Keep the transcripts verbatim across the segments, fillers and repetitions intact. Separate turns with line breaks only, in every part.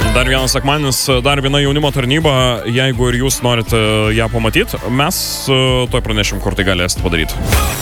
Dar vienas sekmadienis, dar viena jaunimo tarnyba, jeigu ir jūs norite ją pamatyti, mes toj pranešim, kur tai galėsite padaryti.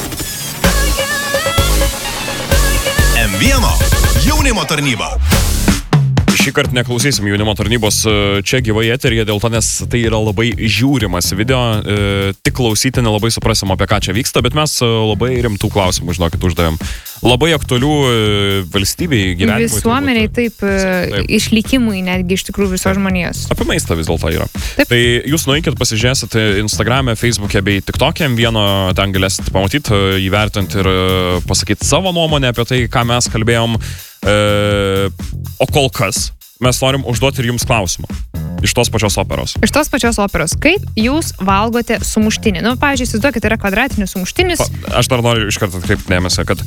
M vienas jaunimo tarnyba.
Šį kartą neklausysim jaunimo tarnybos čia gyvai eteryje, dėl to, nes tai yra labai žiūrimas video, e, tik klausyti nelabai suprasim, apie ką čia vyksta, bet mes labai rimtų klausimų, žinokit, uždavėm. Labai aktualių valstybei gyvenimui.
Visuomeniai, taip, taip, išlikimui netgi iš tikrųjų visos žmonijos.
Apie maistą vis dėlto yra.
Taip.
Tai jūs nueikit, pasižiūrėsite Instagram'e, Facebook'e bei TikTok'e, vieno ten galėsite pamatyti, įvertinti ir pasakyti savo nuomonę apie tai, ką mes kalbėjom. E, o kol kas mes norim užduoti ir jums klausimą. Iš tos pačios operos.
Iš tos pačios operos. Kaip jūs valgote sumuštinį? Nu, pavyzdžiui, įsivaizduokit, yra kvadratinis sumuštinis.
Pa, aš dar noriu iš karto atkreipti dėmesį, kad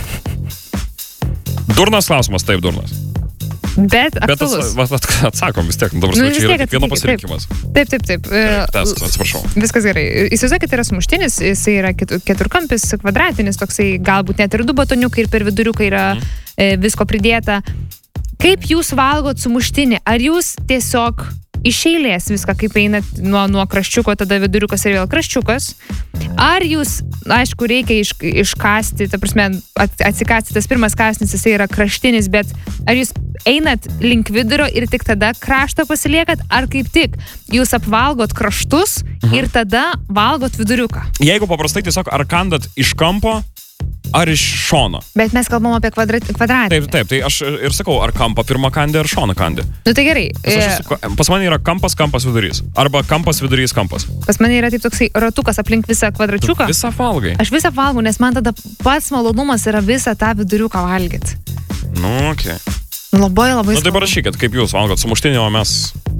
durnas klausimas, taip, durnas.
Bet aktualus.
Bet ats, atsakom vis tiek, dabar nu, čia yra kiekvieno pasirinkimas.
Taip, taip, taip.
taip tas, atsiprašau.
Viskas gerai. Įsivaizduokit, yra sumuštinis, jisai yra keturkampis, kvadratinis, toksai galbūt net ir du batoniukai ir per viduriuką yra mm. e, visko pridėta. Kaip jūs valgot sumuštinį? Ar jūs tiesiog iš eilės viską, kaip einat nuo, nuo kraščiuko, tada viduriukas ir vėl kraščiukas? Ar jūs, aišku, reikia iš, iškasti, ta prasme, atsikasti, tas pirmas kąsnis, jisai yra kraštinis, bet ar jūs einat link vidurio ir tik tada kraštą pasiliekat, ar kaip tik jūs apvalgot kraštus mhm. ir tada valgot viduriuką?
Jeigu paprastai tiesiog ar kandat iš kampo, ar iš šono.
Bet mes kalbam apie kvadrat, kvadratinį.
Taip, taip, tai aš ir sakau, ar kampą pirmą kandį, ar šoną kandį.
Nu tai gerai.
Esu, pas mane yra kampas, kampas, vidurys. Arba kampas, vidurys, kampas.
Pas mane yra taip toksai ratukas aplink visą kvadračiuką.
Visą valgai.
Aš visą valgau, nes man tada pats malonumas yra visą tą viduriuką valgyti.
Nu, okei.
Okay. Labai, labai.
Nu tai parašykit, kaip jūs valgot sumuštinį, o mes...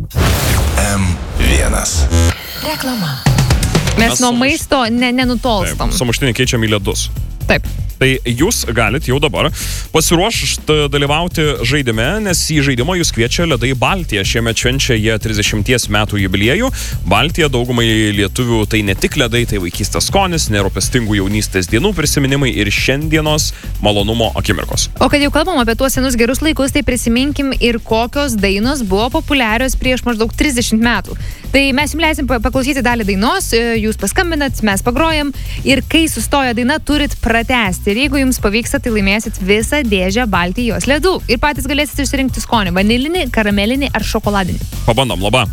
M vienas.
Reklama. Mes, mes nuo sumuš... maisto ne, nenutolstam.
Taip, sumuštinį keičiam į ledus.
Taip.
Tai jūs galit jau dabar pasiruošt dalyvauti žaidime, nes į žaidimą jūs kviečia Ledai Baltija. Šiemet švenčia jie trisdešimties metų jubiliejų. Baltija daugumai lietuvių tai ne tik ledai, tai vaikystės skonis, nerūpestingų jaunystės dienų prisiminimai ir šiandienos malonumo akimirkos.
O kad jau kalbam apie tuos senus gerus laikus, tai prisiminkim ir kokios dainos buvo populiarios prieš maždaug trisdešimt metų. Tai mes jums leisim paklausyti dalį dainos, jūs paskambinat, mes pagrojam ir kai sustoja daina, turit pratęsti. Ir jeigu jums pavyksta, tai laimėsit visą dėžę Baltijos ledų. Ir patys galėsit išsirinkti skonį – vanilinį, karamelinį ar šokoladinį.
Pabandom, laba.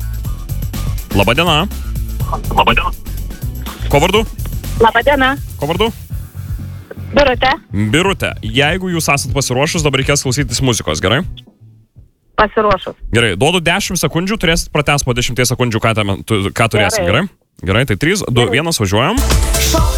Labą dieną.
Labą dieną.
Ko vardu?
Labą dieną.
Ko vardu?
Birutė.
Birutė. Jeigu jūs esat pasiruošus, dabar reikės klausytis muzikos, gerai?
Pasiruošus.
Gerai, duodu dešimt sekundžių, turėsit pratęs po dešimties sekundžių, ką, tam, ką turėsim, gerai? Gerai, tai trys, du, vienas, važiuojam.